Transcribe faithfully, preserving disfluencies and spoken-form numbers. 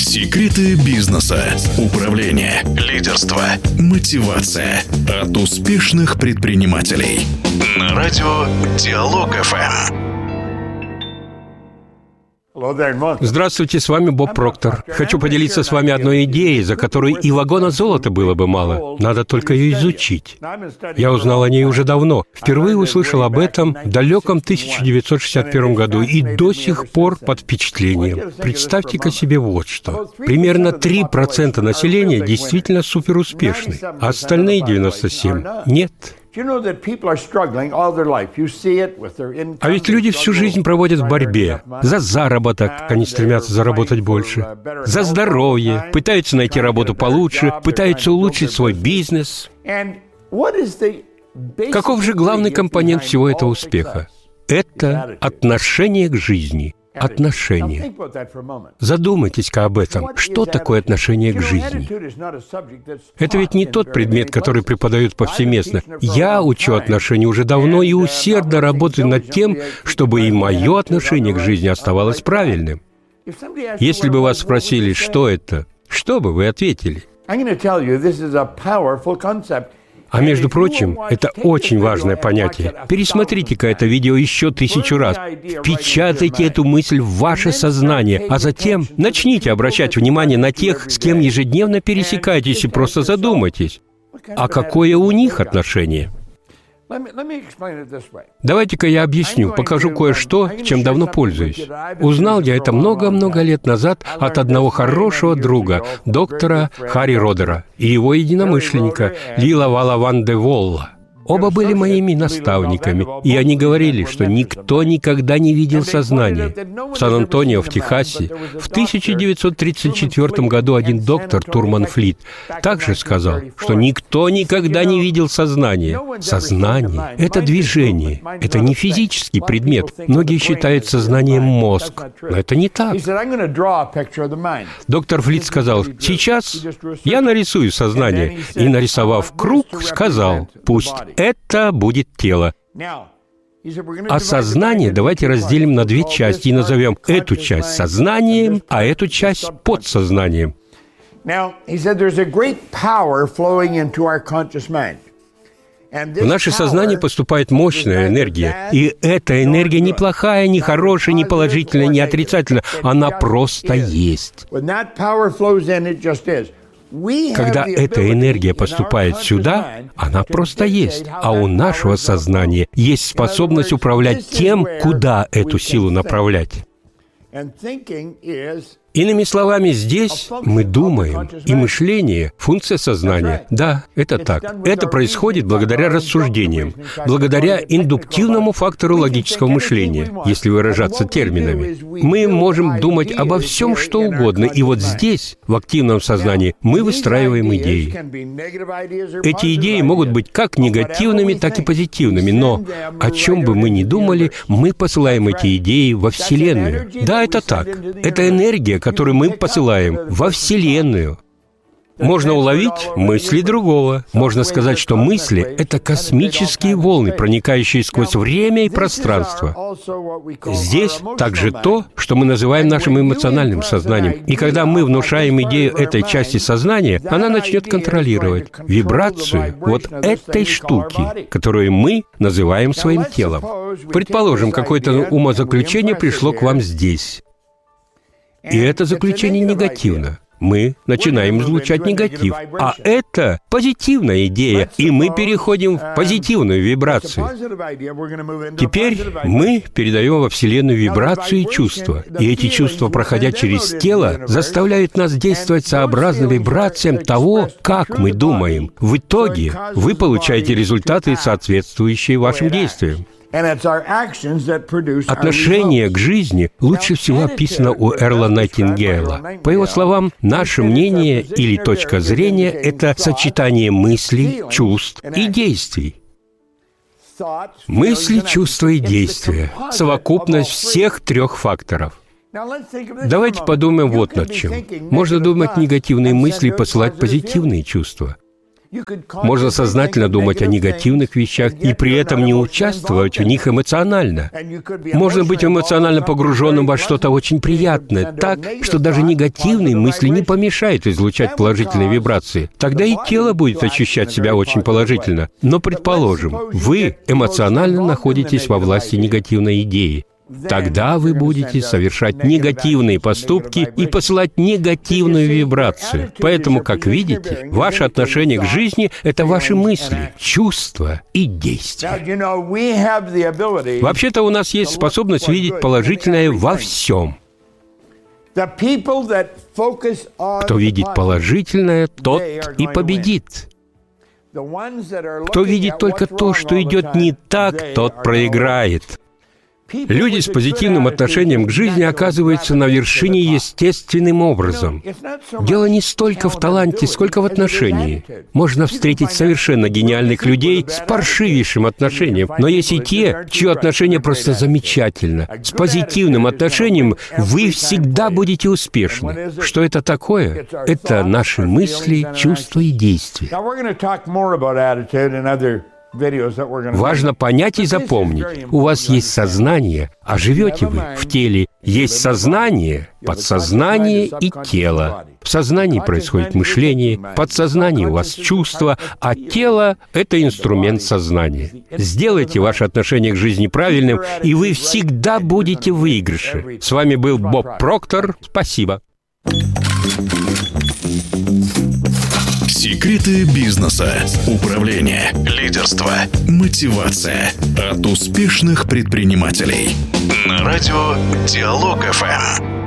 Секреты бизнеса, управления, лидерства, мотивация от успешных предпринимателей. На радио Диалог эф эм. Здравствуйте, с вами Боб Проктор. Хочу поделиться с вами одной идеей, за которой и вагона золота было бы мало. Надо только ее изучить. Я узнал о ней уже давно. Впервые услышал об этом в далеком тысяча девятьсот шестьдесят первом году и до сих пор под впечатлением. Представьте-ка себе вот что. Примерно три процента населения действительно суперуспешны, а остальные девяносто семь процентов нет. А ведь люди всю жизнь проводят в борьбе. За заработок, они стремятся заработать больше. За здоровье, пытаются найти работу получше, пытаются улучшить свой бизнес. Каков же главный компонент всего этого успеха? Это отношение к жизни. Отношение. Задумайтесь-ка об этом. Что такое отношение к жизни? Это ведь не тот предмет, который преподают повсеместно. Я учу отношения уже давно и усердно работаю над тем, чтобы и мое отношение к жизни оставалось правильным. Если бы вас спросили, что это, что бы вы ответили? А между прочим, это очень важное понятие. Пересмотрите-ка это видео еще тысячу раз. Впечатайте эту мысль в ваше сознание, а затем начните обращать внимание на тех, с кем ежедневно пересекаетесь, и просто задумайтесь, а какое у них отношение? Давайте-ка я объясню, покажу кое-что, чем давно пользуюсь. Узнал я это много-много лет назад от одного хорошего друга, доктора Харри Родера, и его единомышленника Лила Вала Ван де Волла. Оба были моими наставниками, и они говорили, что никто никогда не видел сознания. В Сан-Антонио, в Техасе, в тысяча девятьсот тридцать четвёртом году один доктор Турман Флит также сказал, что никто никогда не видел сознания. Сознание — это движение, это не физический предмет. Многие считают сознанием мозг, но это не так. Доктор Флит сказал: «Сейчас я нарисую сознание», и, нарисовав круг, сказал: «Пусть это будет тело». А сознание давайте разделим на две части и назовем эту часть сознанием, а эту часть подсознанием. В наше сознание поступает мощная энергия, и эта энергия не плохая, не хорошая, не положительная, не отрицательная, она просто есть. Когда эта энергия поступает сюда, она просто есть, а у нашего сознания есть способность управлять тем, куда эту силу направлять. Иными словами, здесь мы думаем, и мышление — функция сознания. Да, это так. Это происходит благодаря рассуждениям, благодаря индуктивному фактору логического мышления, если выражаться терминами. Мы можем думать обо всем, что угодно, и вот здесь, в активном сознании, мы выстраиваем идеи. Эти идеи могут быть как негативными, так и позитивными, но о чем бы мы ни думали, мы посылаем эти идеи во Вселенную. Да, это так. Это энергия, которую мы посылаем во Вселенную. Можно уловить мысли другого. Можно сказать, что мысли — это космические волны, проникающие сквозь время и пространство. Здесь также то, что мы называем нашим эмоциональным сознанием. И когда мы внушаем идею этой части сознания, она начнет контролировать вибрацию вот этой штуки, которую мы называем своим телом. Предположим, какое-то умозаключение пришло к вам здесь. И это заключение негативно. Мы начинаем излучать негатив. А это позитивная идея, и мы переходим в позитивную вибрацию. Теперь мы передаем во Вселенную вибрацию и чувства. И эти чувства, проходя через тело, заставляют нас действовать сообразно вибрациям того, как мы думаем. В итоге вы получаете результаты, соответствующие вашим действиям. Отношение к жизни лучше всего описано у Эрла Найтингейла. По его словам, наше мнение или точка зрения — это сочетание мыслей, чувств и действий. Мысли, чувства и действия — совокупность всех трех факторов. Давайте подумаем вот над чем. Можно думать негативные мысли и посылать позитивные чувства. Можно сознательно думать о негативных вещах и при этом не участвовать в них эмоционально. Можно быть эмоционально погруженным во что-то очень приятное, так, что даже негативные мысли не помешают излучать положительные вибрации. Тогда и тело будет ощущать себя очень положительно. Но, предположим, вы эмоционально находитесь во власти негативной идеи. Тогда вы будете совершать негативные поступки и посылать негативную вибрацию. Поэтому, как видите, ваше отношение к жизни — это ваши мысли, чувства и действия. Вообще-то у нас есть способность видеть положительное во всем. Кто видит положительное, тот и победит. Кто видит только то, что идет не так, тот проиграет. Люди с позитивным отношением к жизни оказываются на вершине естественным образом. Дело не столько в таланте, сколько в отношении. Можно встретить совершенно гениальных людей с паршивейшим отношением, но есть и те, чье отношение просто замечательно. С позитивным отношением вы всегда будете успешны. Что это такое? Это наши мысли, чувства и действия. Важно понять и запомнить. У вас есть сознание, а живете вы в теле. Есть сознание, подсознание и тело. В сознании происходит мышление, в подсознании у вас чувства, а тело — это инструмент сознания. Сделайте ваше отношение к жизни правильным, и вы всегда будете в выигрыше. С вами был Боб Проктор. Спасибо. Секреты бизнеса, управления, лидерства, мотивация от успешных предпринимателей. На радио Диалог эф эм.